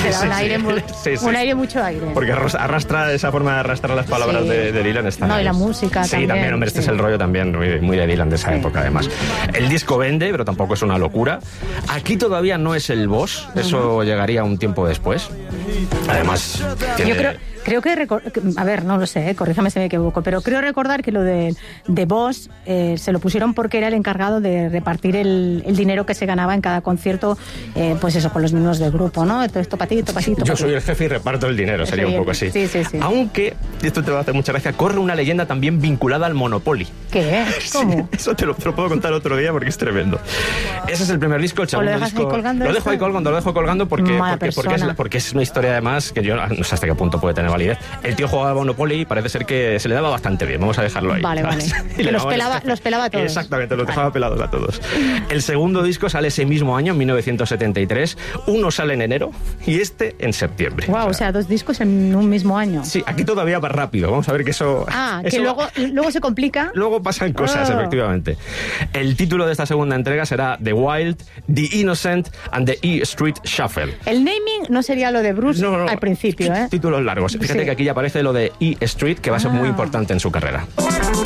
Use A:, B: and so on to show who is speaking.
A: da un aire, un aire, mucho aire.
B: Porque arrastra esa forma de arrastrar las palabras de Dylan.
A: No, y la música
B: también. Sí, también, hombre, este es el rollo también muy de Dylan de esa época, además. El disco vende, pero tampoco es una locura. Aquí todavía no es el boss, eso llegaría un tiempo después. Además, tiene...
A: Yo creo que, a ver, no lo sé, corríjame si me equivoco, pero creo recordar que lo de Boss se lo pusieron porque era el encargado de repartir el dinero que se ganaba en cada concierto, pues eso, con los miembros del grupo, ¿no? Esto para ti, esto para ti.
B: Yo soy el jefe y reparto el dinero, sería un poco así.
A: Sí.
B: Aunque, y esto te va a hacer mucha gracia, corre una leyenda también vinculada al Monopoly.
A: ¿Qué? ¿Cómo?
B: Sí, eso te lo puedo contar otro día porque es tremendo. Ese es el primer disco, el segundo disco... Lo dejo ahí colgando porque es una historia además que yo no sé hasta qué punto puede tener validez. El tío jugaba al Monopoly y parece ser que se le daba bastante bien. Vamos a dejarlo ahí.
A: Vale. Que los pelaba a todos.
B: Exactamente, los dejaba pelados a todos. El segundo disco sale ese mismo año, en 1973. Uno sale en enero y este en septiembre.
A: Wow, o sea, 2 discos en un mismo año.
B: Sí, aquí todavía va rápido. Vamos a ver que eso...
A: que luego se complica.
B: Luego pasan cosas, efectivamente. El título de esta segunda entrega será The Wild, The Innocent and the E Street Shuffle.
A: El naming no sería lo de Bruce al principio, ¿eh?
B: Títulos largos. Fíjate que aquí ya aparece lo de E Street, que va a ser muy importante en su carrera.